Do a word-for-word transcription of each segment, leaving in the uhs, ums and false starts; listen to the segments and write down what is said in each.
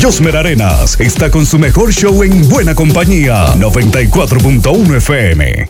Josmer Arenas está con su mejor show en buena compañía. noventa y cuatro punto uno F M.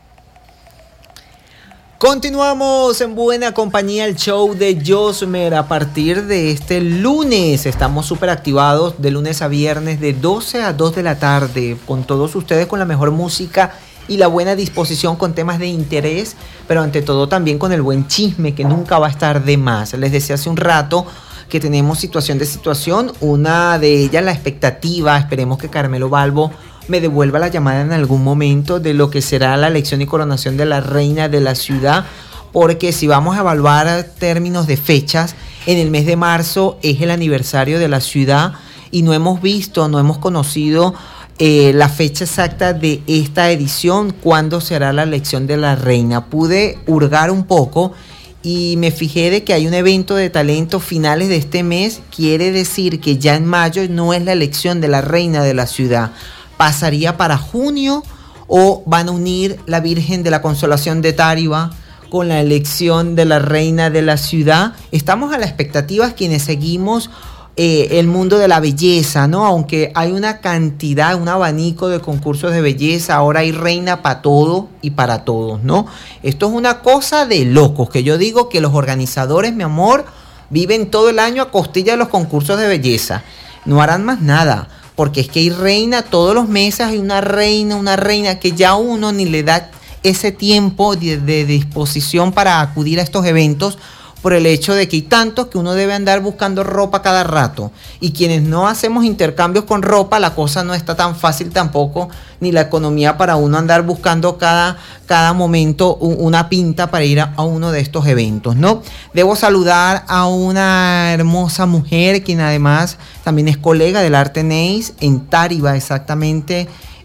Continuamos en buena compañía, el show de Josmer. A partir de este lunes estamos súper activados de lunes a viernes de doce a dos de la tarde con todos ustedes, con la mejor música y la buena disposición, con temas de interés, pero ante todo también con el buen chisme que nunca va a estar de más. Les decía hace un rato que tenemos situación de situación, una de ellas la expectativa, esperemos que Carmelo Balbo me devuelva la llamada en algún momento de lo que será la elección y coronación de la reina de la ciudad, porque si vamos a evaluar términos de fechas, en el mes de marzo es el aniversario de la ciudad y no hemos visto, no hemos conocido eh, la fecha exacta de esta edición, cuándo será la elección de la reina. Pude hurgar un poco y me fijé de que hay un evento de talento finales de este mes, quiere decir que ya en mayo no es la elección de la reina de la ciudad. ¿Pasaría para junio o van a unir la Virgen de la Consolación de Táriba con la elección de la reina de la ciudad? Estamos a la expectativa quienes seguimos eh, el mundo de la belleza, ¿no? Aunque hay una cantidad, un abanico de concursos de belleza, ahora hay reina para todo y para todos, ¿no? Esto es una cosa de locos, que yo digo que los organizadores, mi amor, viven todo el año a costilla de los concursos de belleza. No harán más nada. Porque es que hay reina, todos los meses hay una reina, una reina que ya uno ni le da ese tiempo de, de disposición para acudir a estos eventos, por el hecho de que hay tantos que uno debe andar buscando ropa cada rato. Y quienes no hacemos intercambios con ropa, la cosa no está tan fácil tampoco, ni la economía para uno andar buscando cada, cada momento una pinta para ir a, a uno de estos eventos, ¿no? Debo saludar a una hermosa mujer, quien además también es colega del Arte Neis, en Táriba, exactamente,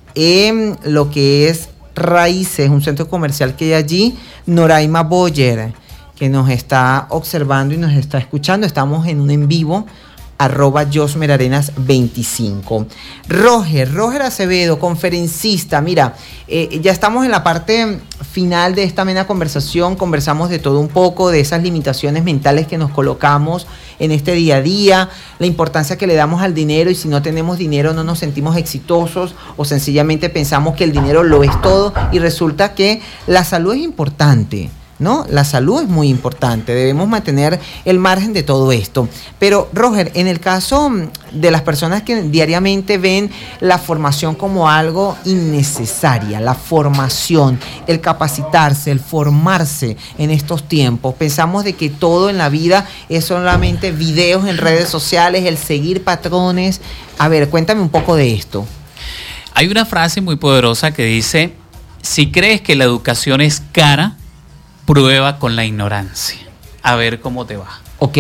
en lo que es Raíces, un centro comercial que hay allí, Noraima Boyer, que nos está observando y nos está escuchando. Estamos en un en vivo, arroba Josmer Arenas veinticinco. Roger, Roger Acevedo, conferencista. Mira, eh, ya estamos en la parte final de esta amena conversación. Conversamos de todo un poco, de esas limitaciones mentales que nos colocamos en este día a día, la importancia que le damos al dinero, y si no tenemos dinero no nos sentimos exitosos, o sencillamente pensamos que el dinero lo es todo, y resulta que la salud es importante, ¿no? La salud es muy importante, debemos mantener el margen de todo esto. Pero, Roger, en el caso de las personas que diariamente ven la formación como algo innecesaria, la formación, el capacitarse, el formarse en estos tiempos, pensamos de que todo en la vida es solamente videos en redes sociales, el seguir patrones. A ver, cuéntame un poco de esto. Hay una frase muy poderosa que dice: si crees que la educación es cara, prueba con la ignorancia, a ver cómo te va. Ok.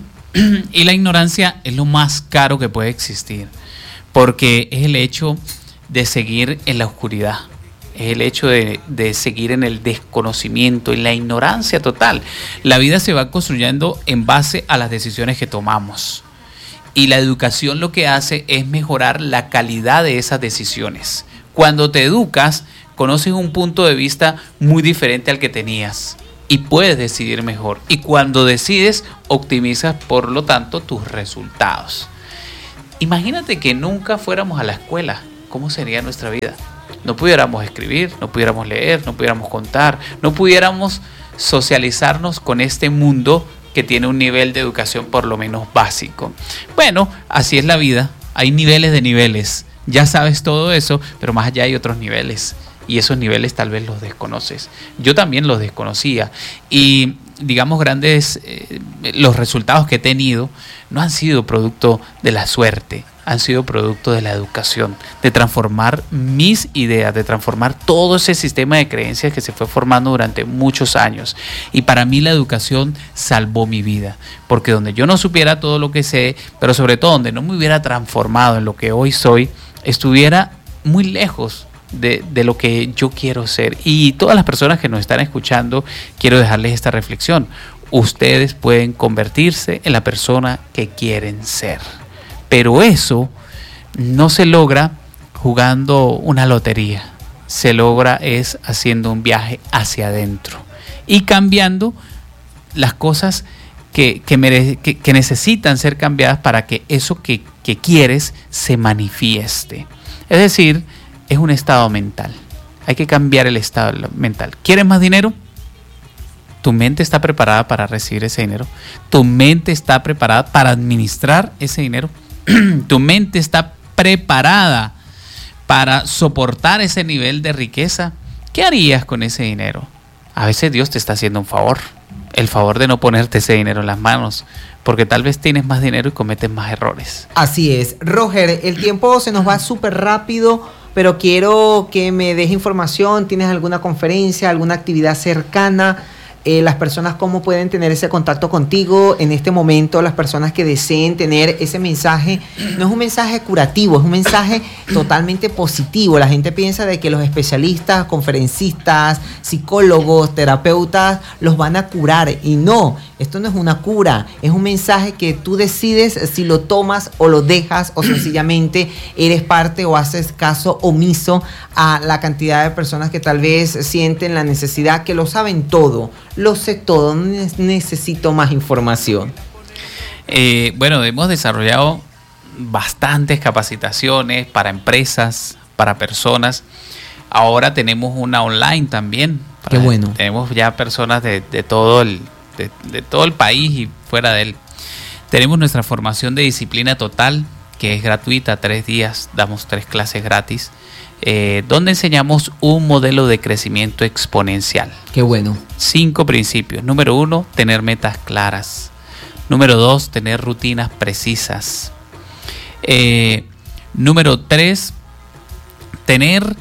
Y la ignorancia es lo más caro que puede existir, porque es el hecho de seguir en la oscuridad, es el hecho de, de seguir en el desconocimiento, en la ignorancia total. La vida se va construyendo en base a las decisiones que tomamos, y la educación lo que hace es mejorar la calidad de esas decisiones. Cuando te educas, conoces un punto de vista muy diferente al que tenías y puedes decidir mejor. Y cuando decides, optimizas, por lo tanto, tus resultados. Imagínate que nunca fuéramos a la escuela. ¿Cómo sería nuestra vida? No pudiéramos escribir, no pudiéramos leer, no pudiéramos contar, no pudiéramos socializarnos con este mundo que tiene un nivel de educación por lo menos básico. Bueno, así es la vida. Hay niveles de niveles. Ya sabes todo eso, pero más allá hay otros niveles. Y esos niveles tal vez los desconoces. Yo también los desconocía. Y digamos, grandes, eh, los resultados que he tenido no han sido producto de la suerte, han sido producto de la educación, de transformar mis ideas, de transformar todo ese sistema de creencias que se fue formando durante muchos años. Y para mí la educación salvó mi vida, porque donde yo no supiera todo lo que sé, pero sobre todo donde no me hubiera transformado en lo que hoy soy, estuviera muy lejos De, de lo que yo quiero ser. Y todas las personas que nos están escuchando, quiero dejarles esta reflexión: ustedes pueden convertirse en la persona que quieren ser, pero eso no se logra jugando una lotería, se logra es haciendo un viaje hacia adentro y cambiando las cosas que, que, mere, que, que necesitan ser cambiadas para que eso que que quieres se manifieste. Es decir, es un estado mental. Hay que cambiar el estado mental. ¿Quieres más dinero? Tu mente está preparada para recibir ese dinero. Tu mente está preparada para administrar ese dinero. Tu mente está preparada para soportar ese nivel de riqueza. ¿Qué harías con ese dinero? A veces Dios te está haciendo un favor. El favor de no ponerte ese dinero en las manos, porque tal vez tienes más dinero y cometes más errores. Así es. Roger, el tiempo se nos va súper rápido, pero quiero que me des información. ¿Tienes alguna conferencia, alguna actividad cercana? Eh, las personas, ¿cómo pueden tener ese contacto contigo en este momento? Las personas que deseen tener ese mensaje, no es un mensaje curativo, es un mensaje totalmente positivo. La gente piensa de que los especialistas, conferencistas, psicólogos, terapeutas los van a curar, y no, esto no es una cura, es un mensaje que tú decides si lo tomas o lo dejas, o sencillamente eres parte o haces caso omiso a la cantidad de personas que tal vez sienten la necesidad, que lo saben todo. Lo sé todo, no necesito más información. Eh, bueno, hemos desarrollado bastantes capacitaciones para empresas, para personas. Ahora tenemos una online también. Qué bueno. Tenemos ya personas de, de, todo el, de, de todo el país y fuera de él. Tenemos nuestra formación de disciplina total, que es gratuita, tres días, damos tres clases gratis. Eh, donde enseñamos un modelo de crecimiento exponencial. Qué bueno. Cinco principios. Número uno, tener metas claras. Número dos, tener rutinas precisas. Eh, número tres, tener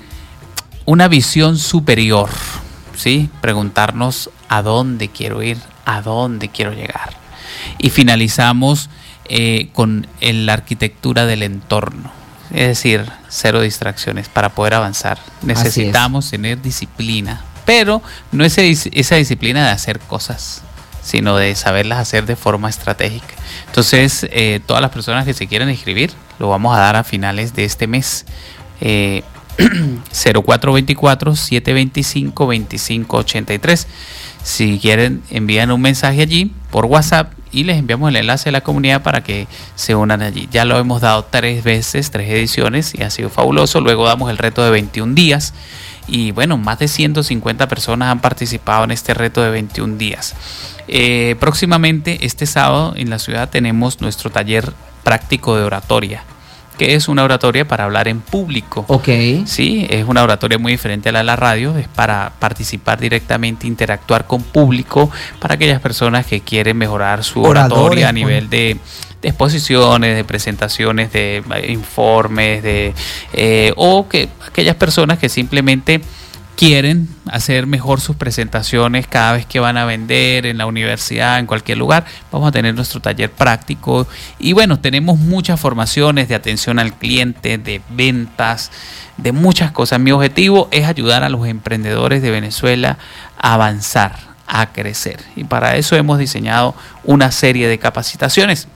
una visión superior, ¿sí? Preguntarnos a dónde quiero ir, a dónde quiero llegar. Y finalizamos eh, con la arquitectura del entorno. Es decir, cero distracciones para poder avanzar. Necesitamos tener disciplina, pero no es esa disciplina de hacer cosas, sino de saberlas hacer de forma estratégica. Entonces, eh, todas las personas que se quieran inscribir, lo vamos a dar a finales de este mes. Eh, cero cuatro dos cuatro, siete dos cinco, dos cinco ocho tres. Si quieren, envían un mensaje allí por WhatsApp y les enviamos el enlace de la comunidad para que se unan allí. Ya lo hemos dado tres veces, tres ediciones, y ha sido fabuloso. Luego damos el reto de veintiún días y bueno, más de ciento cincuenta personas han participado en este reto de veintiún días. Eh, próximamente, este sábado, en la ciudad tenemos nuestro taller práctico de oratoria, que es una oratoria para hablar en público. Ok. Sí, es una oratoria muy diferente a la de la radio, es para participar directamente, interactuar con público, para aquellas personas que quieren mejorar su Oradores, oratoria a nivel de, de exposiciones, de presentaciones, de informes, de eh, o que aquellas personas que simplemente quieren hacer mejor sus presentaciones cada vez que van a vender en la universidad, en cualquier lugar. Vamos a tener nuestro taller práctico y bueno, tenemos muchas formaciones de atención al cliente, de ventas, de muchas cosas. Mi objetivo es ayudar a los emprendedores de Venezuela a avanzar, a crecer, y para eso hemos diseñado una serie de capacitaciones.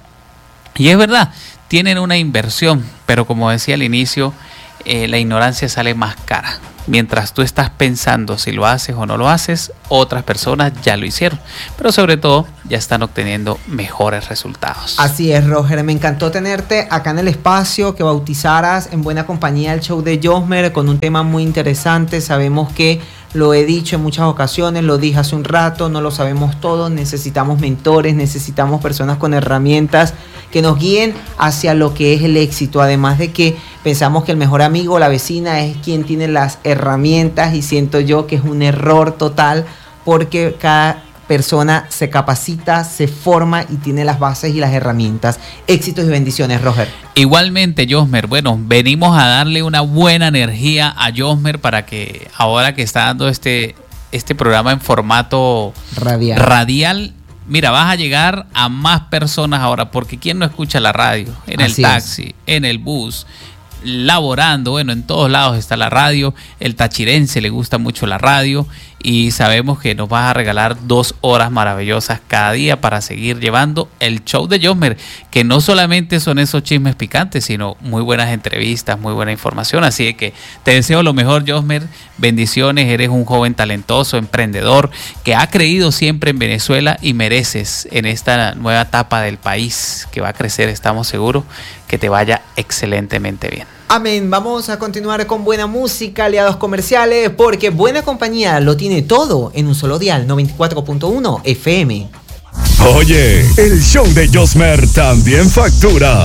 Y es verdad, tienen una inversión, pero como decía al inicio, eh, la ignorancia sale más cara. Mientras tú estás pensando si lo haces o no lo haces, otras personas ya lo hicieron, pero sobre todo ya están obteniendo mejores resultados. Así es, Roger, me encantó tenerte acá en el espacio, que bautizaras en buena compañía el show de Josmer con un tema muy interesante. Sabemos que, lo he dicho en muchas ocasiones, lo dije hace un rato, no lo sabemos todo, necesitamos mentores, necesitamos personas con herramientas que nos guíen hacia lo que es el éxito, además de que pensamos que el mejor amigo, la vecina, es quien tiene las herramientas, y siento yo que es un error total, porque cada persona se capacita, se forma y tiene las bases y las herramientas. Éxitos y bendiciones, Roger. Igualmente, Josmer. Bueno, venimos a darle una buena energía a Josmer para que ahora que está dando este, este programa en formato radial, radial, mira, vas a llegar a más personas ahora, porque ¿quién no escucha la radio? En el Así taxi, es. en el bus, laborando, bueno, en todos lados está la radio. El tachirense le gusta mucho la radio y sabemos que nos vas a regalar dos horas maravillosas cada día para seguir llevando el show de Josmer, que no solamente son esos chismes picantes, sino muy buenas entrevistas, muy buena información. Así que te deseo lo mejor, Josmer. Bendiciones, eres un joven talentoso, emprendedor, que ha creído siempre en Venezuela y mereces en esta nueva etapa del país que va a crecer, estamos seguros, que te vaya excelentemente bien. Amén. Vamos a continuar con buena música, aliados comerciales, porque Buena Compañía lo tiene todo en un solo dial, noventa y cuatro punto uno F M. Oye, el show de Josmer también factura.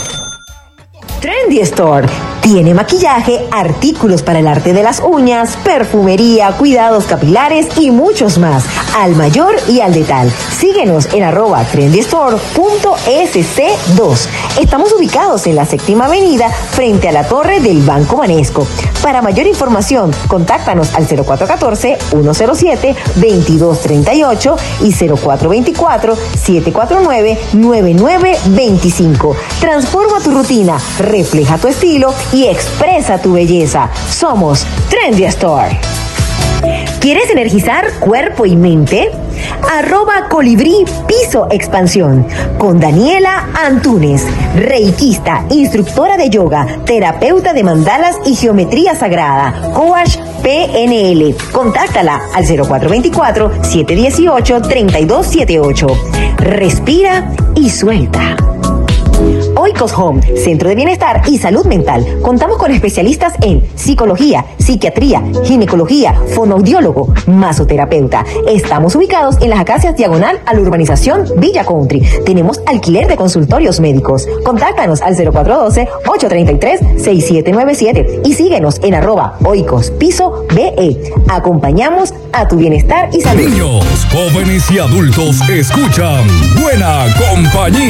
Trendy Store tiene maquillaje, artículos para el arte de las uñas, perfumería, cuidados capilares y muchos más, al mayor y al detal. Síguenos en arroba trendystore punto ese ce dos. Estamos ubicados en la séptima avenida frente a la torre del Banco Banesco. Para mayor información, contáctanos al cero cuatro uno cuatro, uno cero siete, veintidós treinta y ocho y cero cuatro veinticuatro, setecientos cuarenta y nueve, noventa y nueve veinticinco. Transforma tu rutina, refleja tu estilo y expresa tu belleza. Somos Trendy Store. ¿Quieres energizar cuerpo y mente? Arroba Colibrí Piso Expansión con Daniela Antunes, reikista, instructora de yoga, terapeuta de mandalas y geometría sagrada, Coach P N L. Contáctala al cero cuatro veinticuatro, setecientos dieciocho, treinta y dos setenta y ocho. Respira y suelta. Oikos Home, Centro de Bienestar y Salud Mental. Contamos con especialistas en psicología, psiquiatría, ginecología, fonoaudiólogo, masoterapeuta. Estamos ubicados en las Acacias diagonal a la urbanización Villa Country. Tenemos alquiler de consultorios médicos. Contáctanos al cero cuatro uno dos, ocho tres tres, seis siete nueve siete y síguenos en arroba Oikos Piso B E. Acompañamos a tu bienestar y salud. Niños, jóvenes y adultos escuchan Buena Compañía.